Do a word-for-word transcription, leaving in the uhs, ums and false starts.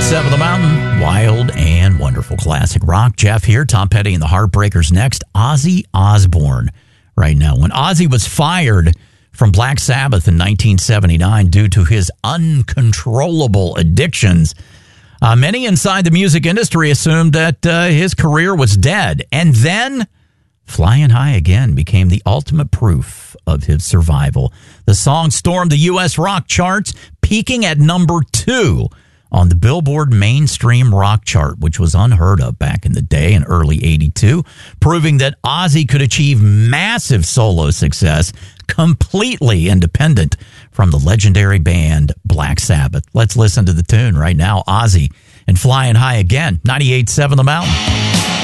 seven The Mountain, wild and wonderful classic rock. Jeff here, Tom Petty and the Heartbreakers next. Ozzy Osbourne right now. When Ozzy was fired from Black Sabbath in nineteen seventy-nine due to his uncontrollable addictions, uh, many inside the music industry assumed that uh, his career was dead. And then Flying High Again became the ultimate proof of his survival. The song stormed the U S rock charts, peaking at number two on the Billboard mainstream rock chart, which was unheard of back in the day in early eighty-two, proving that Ozzy could achieve massive solo success completely independent from the legendary band Black Sabbath. Let's listen to the tune right now. Ozzy and Flying High Again, ninety-eight point seven The Mountain.